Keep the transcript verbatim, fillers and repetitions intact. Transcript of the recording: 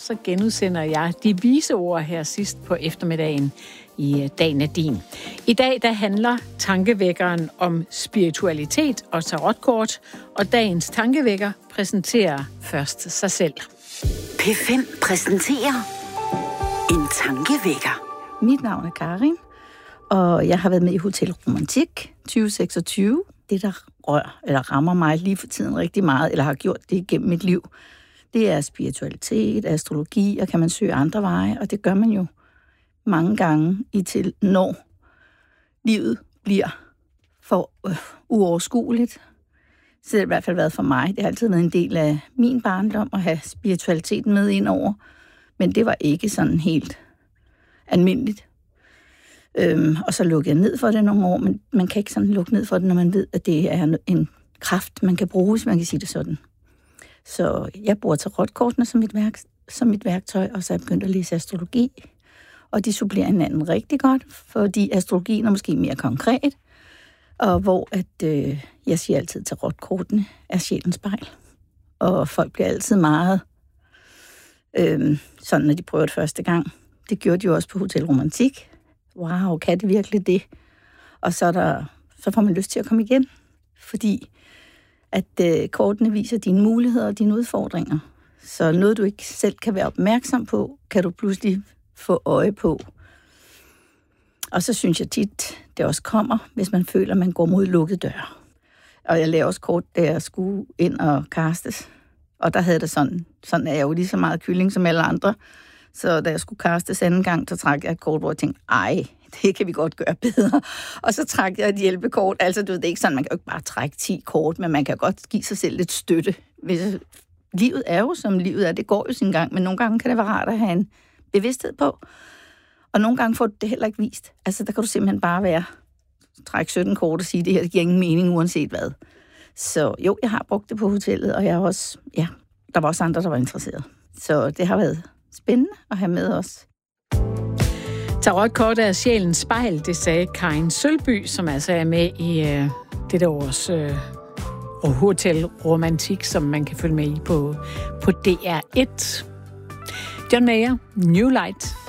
så genudsender jeg de vise ord her sidst på eftermiddagen i Dagen er din. I dag der handler tankevækkeren om spiritualitet og tarotkort, og dagens tankevækker præsenterer først sig selv. P fem præsenterer en tankevækker. Mit navn er Karin, og jeg har været med i Hotel Romantik tyve seksogtyve. Det, der rører eller rammer mig lige for tiden rigtig meget, eller har gjort det gennem mit liv, det er spiritualitet, astrologi, og kan man søge andre veje, og det gør man jo mange gange i til, når livet bliver for øh, uoverskueligt. Så det har i hvert fald været for mig. Det har altid været en del af min barndom at have spiritualiteten med ind over, men det var ikke sådan helt almindeligt. Øhm, og så lukkede jeg ned for det nogle år, men man kan ikke sådan lukke ned for det, når man ved, at det er en kraft, man kan bruge, hvis man kan sige det sådan. Så jeg bruger tarotkortene som mit, værk, som mit værktøj, og så er jeg begyndt at læse astrologi. Og de supplerer hinanden rigtig godt, fordi astrologien er måske mere konkret, og hvor at, øh, jeg siger altid, at tarotkortene er sjælens spejl. Og folk bliver altid meget øh, sådan, når de prøver det første gang. Det gjorde de jo også på Hotel Romantik. Wow, kan det virkelig det? Og så, er der, så får man lyst til at komme igen, fordi at øh, kortene viser dine muligheder og dine udfordringer. Så noget, du ikke selv kan være opmærksom på, kan du pludselig få øje på. Og så synes jeg tit, det også kommer, hvis man føler, at man går mod lukket dør. Og jeg lavede også kort, da jeg skulle ind og castes. Og der havde det sådan, sådan er jeg jo lige så meget kylling som alle andre. Så da jeg skulle castes anden gang, så trak jeg et kort, hvor jeg tænkte, ej, det kan vi godt gøre bedre. Og så trak jeg et hjælpekort. Altså, du ved, det er ikke sådan, man kan jo ikke bare trække ti kort, men man kan godt give sig selv lidt støtte. Hvis, livet er jo, som livet er. Det går jo sin gang, men nogle gange kan det være rart at have en bevidsthed på. Og nogle gange får du det heller ikke vist. Altså, der kan du simpelthen bare være, trække sytten kort og sige, det her det giver ingen mening, uanset hvad. Så jo, jeg har brugt det på hotellet, og jeg har også, ja, der var også andre, der var interesseret. Så det har været spændende at have med os. Tarotkort er sjælens spejl, det sagde Karin Sølby, som altså er med i øh, dette års øh, Hotel Romantik, som man kan følge med i på, på D R et. John Mayer, New Light.